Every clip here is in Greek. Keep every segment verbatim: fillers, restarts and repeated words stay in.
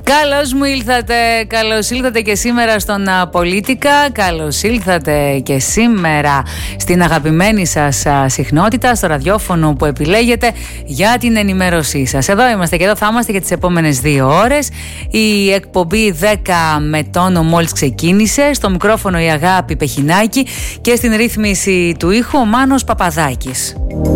Καλώς μου ήλθατε, καλώς ήλθατε και σήμερα στον Πολίτικα, καλώς ήλθατε και σήμερα στην αγαπημένη σας συχνότητα, στο ραδιόφωνο που επιλέγετε για την ενημέρωσή σας. Εδώ είμαστε και εδώ θα είμαστε για τις επόμενες δύο ώρες. Η εκπομπή δέκα με τόνο μόλις ξεκίνησε, στο μικρόφωνο η Αγάπη Πεχινάκη και στην ρύθμιση του ήχου ο Μάνος Παπαδάκης.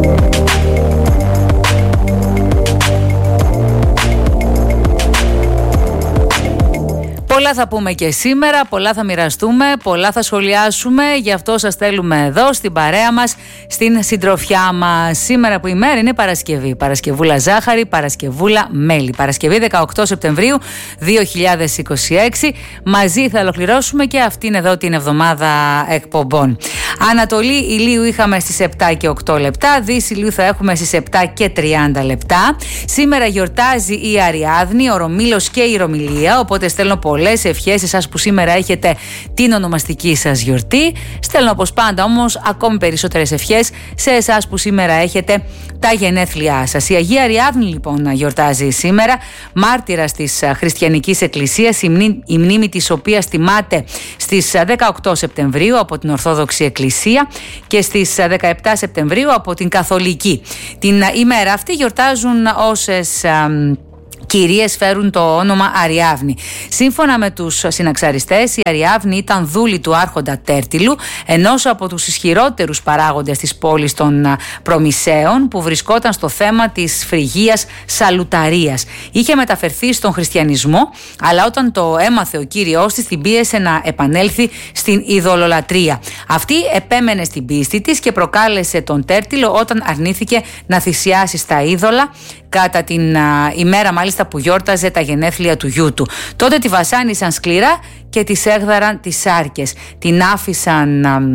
Πολλά θα πούμε και σήμερα, πολλά θα μοιραστούμε, πολλά θα σχολιάσουμε, γι' αυτό σας θέλουμε εδώ στην παρέα μας, στην συντροφιά μας. Σήμερα που η μέρα είναι Παρασκευή, Παρασκευούλα ζάχαρη, Παρασκευούλα μέλι. Παρασκευή δεκαοκτώ Σεπτεμβρίου δύο χιλιάδες είκοσι έξι, μαζί θα ολοκληρώσουμε και αυτήν εδώ την εβδομάδα εκπομπών. Ανατολή ηλίου είχαμε στις επτά και οκτώ λεπτά, Δύση ηλίου θα έχουμε στις επτά και τριάντα λεπτά. Σήμερα γιορτάζει η Αριάδνη, ο Ρωμήλος και η Ρωμιλία, οπότε στέλνω πολλές ευχές εσάς που σήμερα έχετε την ονομαστική σας γιορτή. Στέλνω όπως πάντα όμως ακόμη περισσότερες ευχές σε εσάς που σήμερα έχετε τα γενέθλιά σας. Η Αγία Αριάδνη λοιπόν γιορτάζει σήμερα, μάρτυρας της Χριστιανικής Εκκλησίας, η, μνή, η μνήμη της οποίας τιμάται στις δεκαοκτώ Σεπτεμβρίου από την Ορθόδοξη Εκκλησία και στις δεκαεπτά Σεπτεμβρίου από την Καθολική. Την ημέρα αυτή γιορτάζουν όσες κυρίες φέρουν το όνομα Αριάδνη. Σύμφωνα με τους συναξαριστές, η Αριάδνη ήταν δούλη του άρχοντα Τέρτιλου, ενός από τους ισχυρότερους παράγοντες της πόλης των Προμησέων, που βρισκόταν στο θέμα της Φρυγίας Σαλουταρίας. Είχε μεταφερθεί στον χριστιανισμό, αλλά όταν το έμαθε ο κύριος της, την πίεσε να επανέλθει στην ειδωλολατρία. Αυτή επέμενε στην πίστη της και προκάλεσε τον Τέρτιλο όταν αρνήθηκε να θυσιάσει στα είδωλα κατά την α, ημέρα μάλιστα που γιόρταζε τα γενέθλια του γιού του. Τότε τη βασάνισαν σκληρά και της έγδαραν τις σάρκες. Την άφησαν... Α,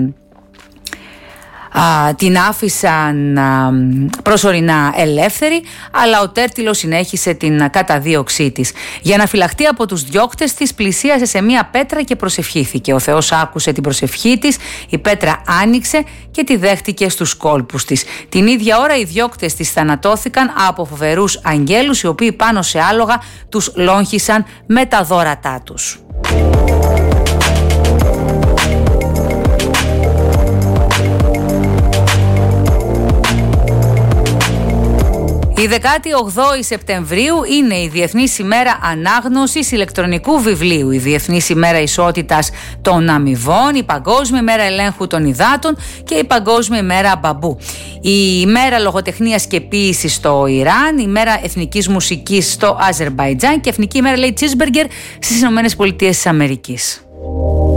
Α, την άφησαν α, προσωρινά ελεύθερη, αλλά ο Τέρτιλος συνέχισε την καταδίωξή της. Για να φυλαχτεί από τους διώκτες της, πλησίασε σε μία πέτρα και προσευχήθηκε. Ο Θεός άκουσε την προσευχή της, η πέτρα άνοιξε και τη δέχτηκε στους κόλπους της. Την ίδια ώρα οι διώκτες της θανατώθηκαν από φοβερούς αγγέλους, οι οποίοι πάνω σε άλογα τους λόγχισαν με τα δώρατά τους. Η δεκάτη όγδοη Σεπτεμβρίου είναι η Διεθνής ημέρα ανάγνωσης ηλεκτρονικού βιβλίου, η Διεθνής ημέρα ισότητας των αμοιβών, η Παγκόσμια ημέρα ελέγχου των υδάτων και η Παγκόσμια ημέρα μπαμπού. Η ημέρα λογοτεχνίας και ποίησης στο Ιράν, η ημέρα εθνικής μουσικής στο Αζερμπαϊτζάν και εθνική ημέρα λέει Cheeseburger στις Ηνωμένες Πολιτείες της Αμερικής.